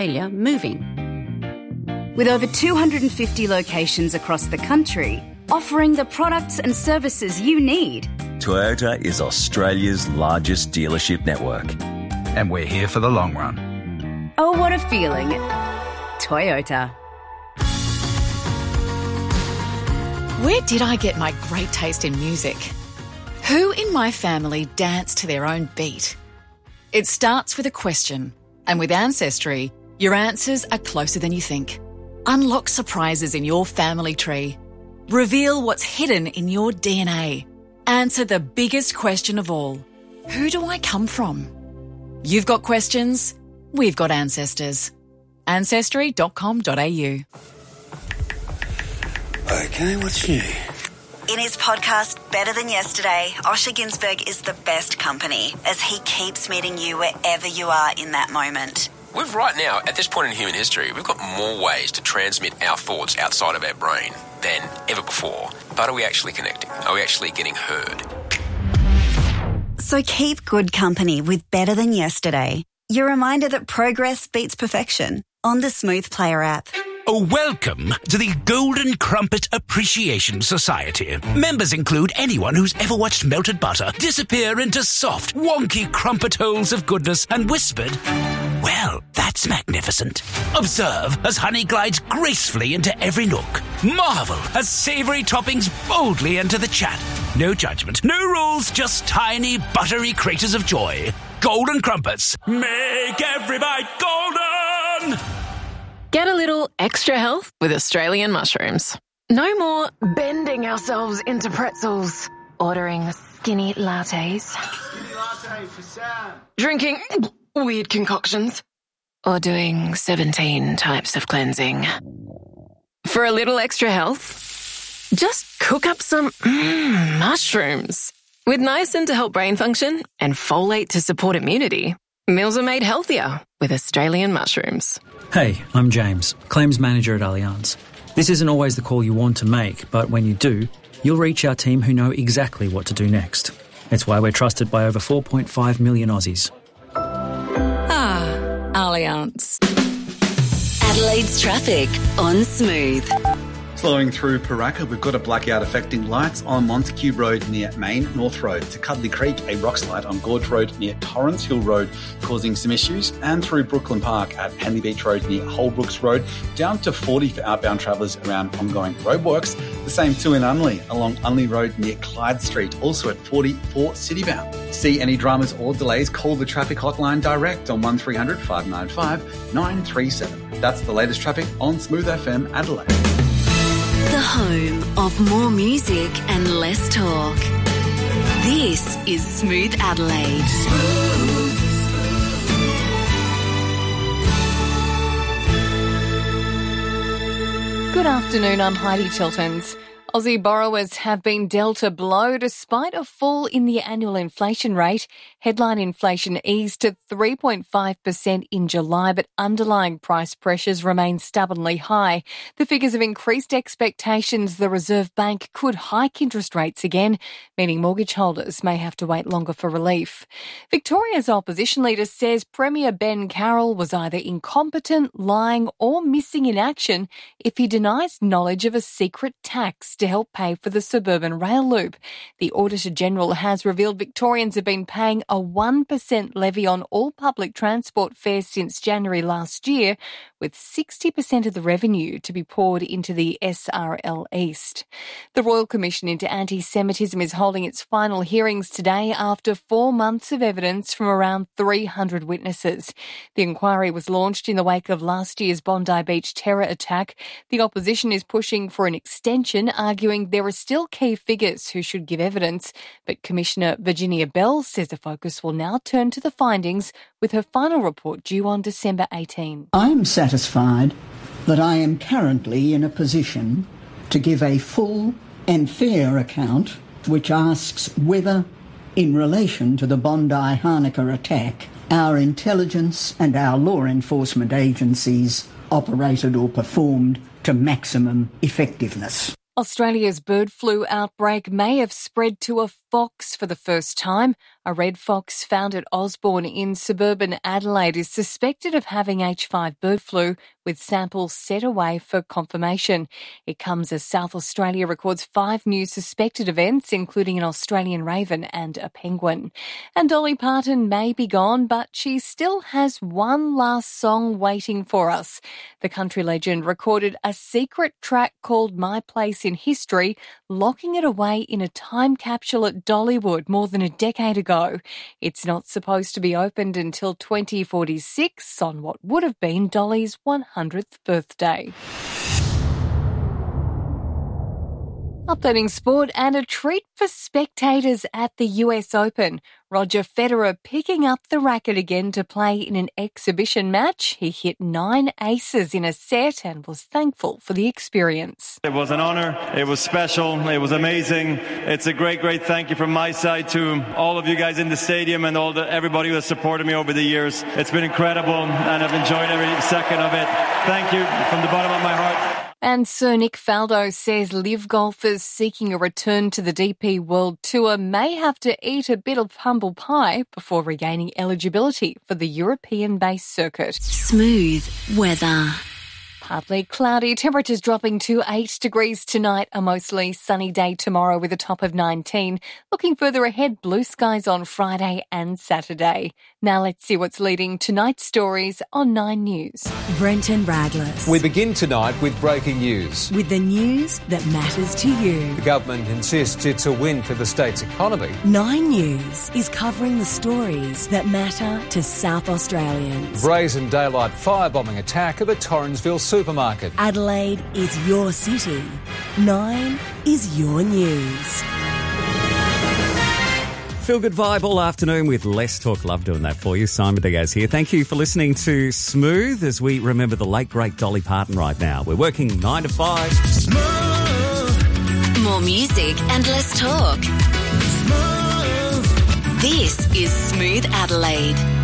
Australia moving. With over 250 locations across the country, offering the products and services you need. Toyota is Australia's largest dealership network. And we're here for the long run. Oh, what a feeling. Toyota. Where did I get my great taste in music? Who in my family danced to their own beat? It starts with a question, and with Ancestry, your answers are closer than you think. Unlock surprises in your family tree. Reveal what's hidden in your DNA. Answer the biggest question of all. Who do I come from? You've got questions, we've got ancestors. Ancestry.com.au. Okay, what's new? In his podcast, Better Than Yesterday, Osher Günsberg is the best company as he keeps meeting you wherever you are in that moment. We've right now, at this point in human history, we've got more ways to transmit our thoughts outside of our brain than ever before. But are we actually connecting? Are we actually getting heard? So keep good company with Better Than Yesterday. Your reminder that progress beats perfection on the Smooth Player app. Welcome to the Golden Crumpet Appreciation Society. Members include anyone who's ever watched melted butter disappear into soft, wonky crumpet holes of goodness and whispered, "Well, that's magnificent." Observe as honey glides gracefully into every nook. Marvel as savoury toppings boldly enter the chat. No judgment, no rules, just tiny, buttery craters of joy. Golden Crumpets. Make every bite golden! Get a little extra health with Australian mushrooms. No more bending ourselves into pretzels, ordering skinny lattes, drinking weird concoctions, or doing 17 types of cleansing. For a little extra health, just cook up some mushrooms. With niacin to help brain function and folate to support immunity, meals are made healthier with Australian mushrooms. Hey, I'm James, Claims Manager at Allianz. This isn't always the call you want to make, but when you do, you'll reach our team who know exactly what to do next. It's why we're trusted by over 4.5 million Aussies. Allianz. Adelaide's traffic on Smooth. Slowing through Paraka, we've got a blackout affecting lights on Montague Road near Main North Road, to Cuddly Creek, a rock slide on Gorge Road near Torrens Hill Road causing some issues, and through Brooklyn Park at Henley Beach Road near Holbrooks Road, down to 40 for outbound travellers around ongoing roadworks. The same too in Unley, along Unley Road near Clyde Street, also at 40 for citybound. See any dramas or delays, call the traffic hotline direct on 1300 595 937. That's the latest traffic on Smooth FM Adelaide. The home of more music and less talk. This is Smooth Adelaide. Good afternoon, I'm Heidi Tiltons. Aussie borrowers have been dealt a blow despite a fall in the annual inflation rate. Headline inflation eased to 3.5% in July, but underlying price pressures remain stubbornly high. The figures have increased expectations the Reserve Bank could hike interest rates again, meaning mortgage holders may have to wait longer for relief. Victoria's opposition leader says Premier Ben Carroll was either incompetent, lying or missing in action if he denies knowledge of a secret tax to help pay for the suburban rail loop. The Auditor-General has revealed Victorians have been paying a 1% levy on all public transport fares since January last year, with 60% of the revenue to be poured into the SRL East. The Royal Commission into Anti-Semitism is holding its final hearings today after 4 months of evidence from around 300 witnesses. The inquiry was launched in the wake of last year's Bondi Beach terror attack. The opposition is pushing for an extension, arguing there are still key figures who should give evidence, but Commissioner Virginia Bell says the focus will now turn to the findings, with her final report due on December 18. I'm satisfied that I am currently in a position to give a full and fair account which asks whether, in relation to the Bondi Hanukkah attack, our intelligence and our law enforcement agencies operated or performed to maximum effectiveness. Australia's bird flu outbreak may have spread to a fox for the first time. A red fox found at Osborne in suburban Adelaide is suspected of having H5 bird flu, with samples set away for confirmation. It comes as South Australia records 5 new suspected events, including an Australian raven and a penguin. And Dolly Parton may be gone, but she still has one last song waiting for us. The country legend recorded a secret track called My Place in History, locking it away in a time capsule at Dollywood more than a decade ago. It's not supposed to be opened until 2046 on what would have been Dolly's 100th birthday. Updating sport and a treat for spectators at the US Open. Roger Federer picking up the racket again to play in an exhibition match. He hit 9 aces in a set and was thankful for the experience. It was an honour. It was special. It was amazing. It's a great, great thank you from my side to all of you guys in the stadium and everybody who has supported me over the years. It's been incredible and I've enjoyed every second of it. Thank you from the bottom of my heart. And Sir Nick Faldo says live golfers seeking a return to the DP World Tour may have to eat a bit of humble pie before regaining eligibility for the European-based circuit. Smooth weather. Partly cloudy, temperatures dropping to 8 degrees tonight, a mostly sunny day tomorrow with a top of 19. Looking further ahead, blue skies on Friday and Saturday. Now let's see what's leading tonight's stories on 9 News. Brenton Radless. We begin tonight with breaking news. With the news that matters to you. The government insists it's a win for the state's economy. 9 News is covering the stories that matter to South Australians. Brazen daylight firebombing attack of a Torrensville supermarket. Adelaide is your city. 9 is your news. Feel good vibe all afternoon with Let's Talk. Love doing that for you. Simon Diaz here. Thank you for listening to Smooth as we remember the late, great Dolly Parton right now. We're working 9 to 5. Smooth. More music and less talk. Smooth. This is Smooth Adelaide.